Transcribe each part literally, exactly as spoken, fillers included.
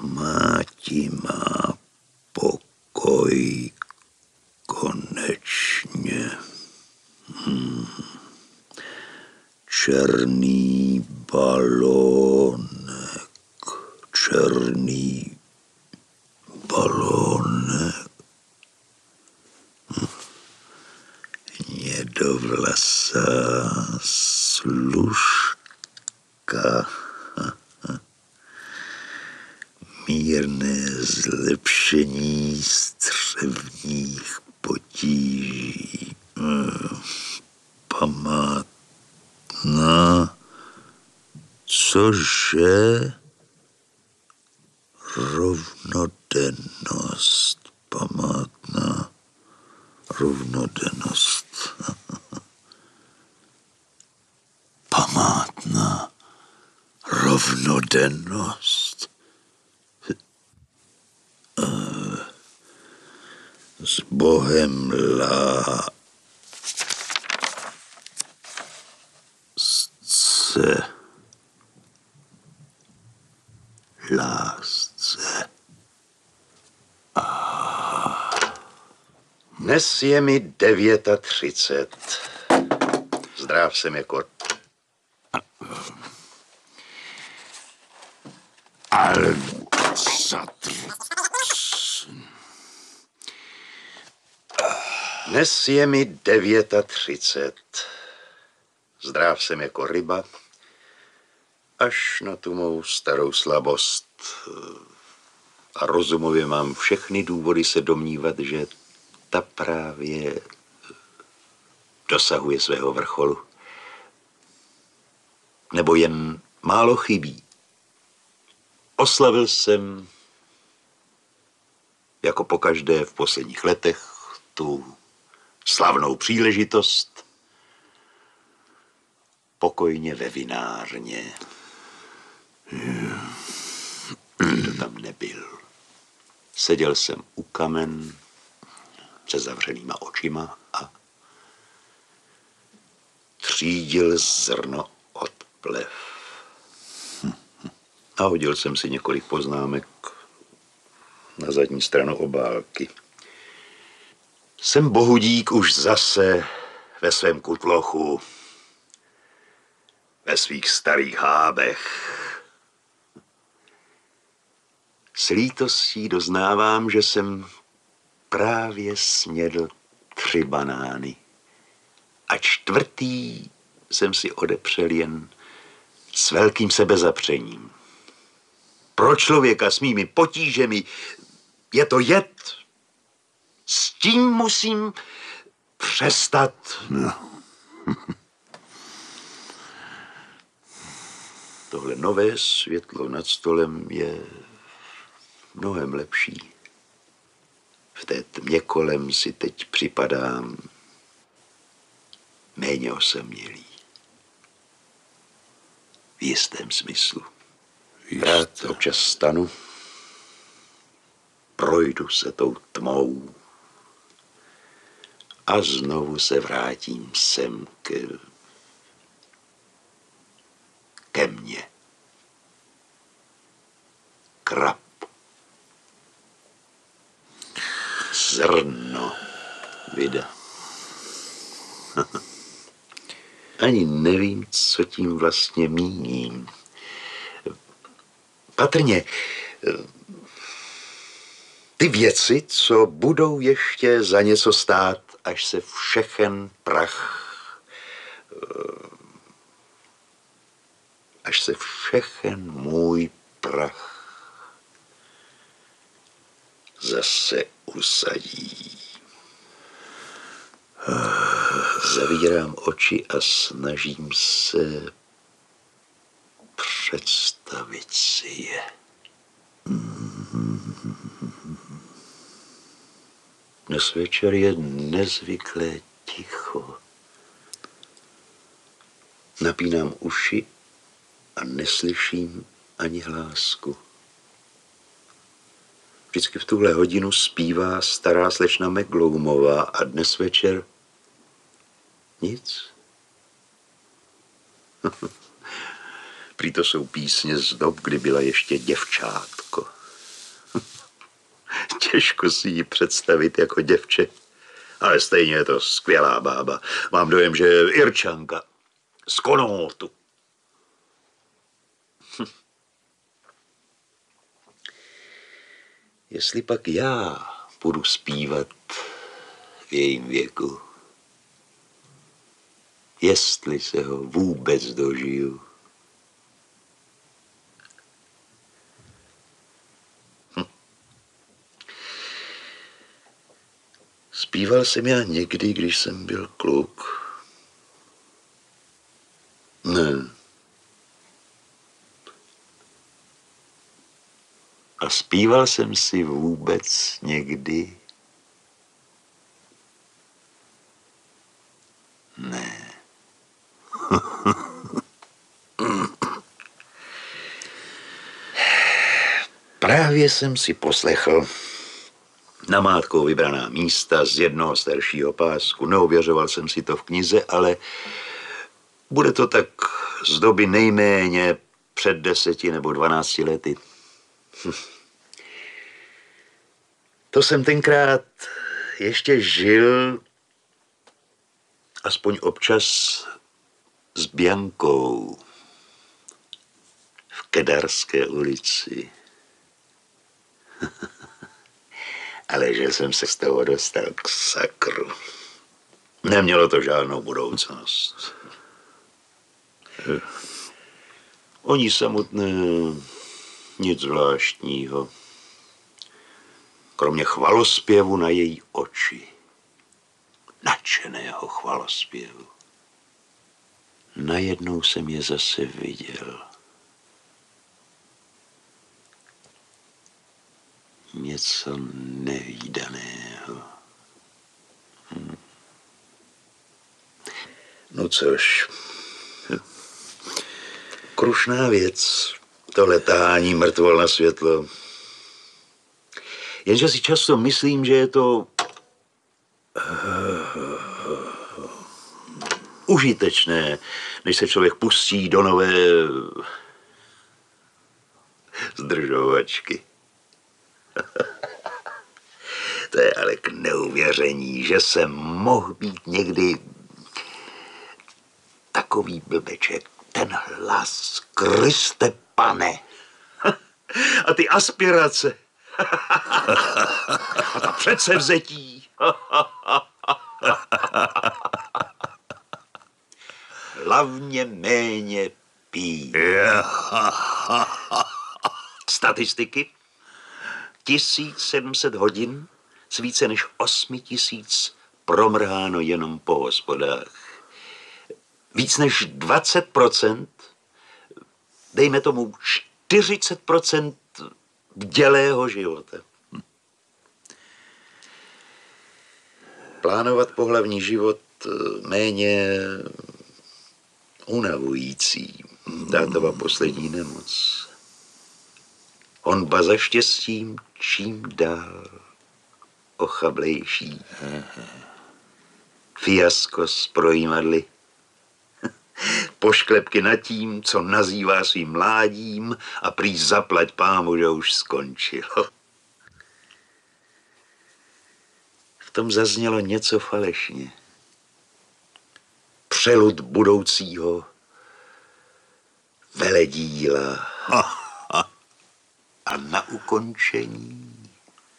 Máti má pokoj konečně. Hmm. Černý balónek, černý balónek. Hm. Nědovlasá služka. Mírné zlepšení střevních potíží. Památná, cože? Rovnodennost. Památná rovnodennost. Památná rovnodennost. S Bohem lásce. Lásce. Dnes je mi devět a třicet. Zdrav jsem jako... Dnes je mi devět a třicet. Zdrav jsem jako ryba, až na tu mou starou slabost. A rozumově mám všechny důvody se domnívat, že ta právě dosahuje svého vrcholu. Nebo jen málo chybí. Oslavil jsem, jako pokaždé v posledních letech, tu slavnou příležitost pokojně ve vinárně. Kdo tam nebyl. Seděl jsem u kamen se zavřenýma očima a třídil zrno od plev. A hodil jsem si několik poznámek na zadní stranu obálky. Jsem bohudík už zase ve svém kutlochu, ve svých starých hábech. S lítostí doznávám, že jsem právě snědl tři banány a čtvrtý jsem si odepřel jen s velkým sebezapřením. Pro člověka s mými potížemi je to jed. S tím musím přestat. No. Tohle nové světlo nad stolem je mnohem lepší. V té tmě kolem si teď připadám méně osamělý. V jistém smyslu. Rád občas stanu, projdu se tou tmou a znovu se vrátím sem ke, ke mně. Krab. Zrno. Vida. Ani nevím, co tím vlastně míním. Patrně ty věci, co budou ještě za něco stát, až se všechen prach, až se všechen můj prach zase usadí. Zavírám oči a snažím se představit si je. Dnes večer je nezvyklé ticho. Napínám uši a neslyším ani hlásku. Vždycky v tuhle hodinu zpívá stará slečna Megloumová a dnes večer nic. Prý to jsou písně z dob, kdy byla ještě děvčátko. Těžko si ji představit jako děvče. Ale stejně je to skvělá bába. Mám dojem, že je Irčanka. Z Konótu. Hm. Jestli pak já budu zpívat v jejím věku, jestli se ho vůbec dožiju. Hm. Zpíval jsem já někdy, když jsem byl kluk? Ne. A zpíval jsem si vůbec někdy? Ne. Právě jsem si poslechl namátkou vybraná místa z jednoho staršího pásku. Neověřoval jsem si to v knize, ale bude to tak z doby nejméně před deseti nebo dvanácti lety. Hm. To jsem tenkrát ještě žil aspoň občas s Biankou v Kedarské ulici. Ale že jsem se z toho dostal k sakru. Nemělo to žádnou budoucnost. Oni samotné nic zvláštního. Kromě chvalospěvu na její oči. Nadšeného chvalospěvu. Najednou jsem je zase viděl. Něco nevídaného. Hm. No což, krušná věc, to letání mrtvol na světlo. Jenže si často myslím, že je to uh, užitečné, než se člověk pustí do nové zdržovačky. To je ale k neuvěření, že jsem mohl být někdy takový blbeček. Ten hlas, Kriste Pane. A ty aspirace. A ta předsevzetí. Hlavně méně pí. Statistiky. tisíc sedm set hodin z více než osmi tisíc promrháno jenom po hospodách. Víc než dvacet procent, dejme tomu čtyřicet procent bdělého života. Hm. Plánovat pohlavní život méně unavující. Tátova poslední nemoc. Honba za štěstím čím dál ochablejší. Fiasko s projímadly. Pošklepky nad tím, co nazývá svým mládím a prý zaplať pámu, že už skončilo. V tom zaznělo něco falešně. Přelud budoucího veledíla. A na ukončení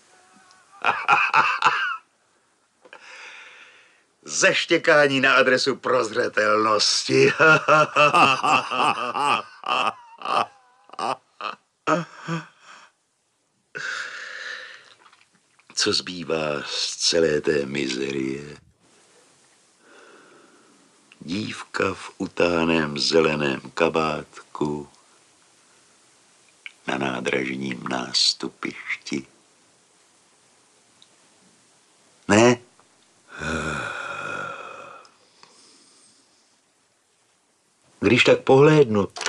zeštěkání na adresu prozřetelnosti. Co zbývá z celé té mizerie? Dívka v utáhném zeleném kabátku na nádražním nástupišti. Ne? Když tak pohlédnu